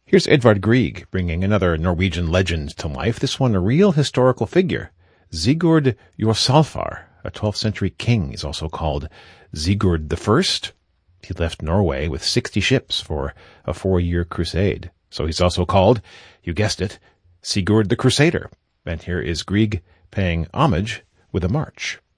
Here's Edvard Grieg bringing another Norwegian legend to life, this one a real historical figure. Sigurd Jorsalfar, a 12th century king, is also called Sigurd I. He left Norway with 60 ships for a 4-year crusade. So he's also called, you guessed it, Sigurd the Crusader. And here is Grieg paying homage with a march.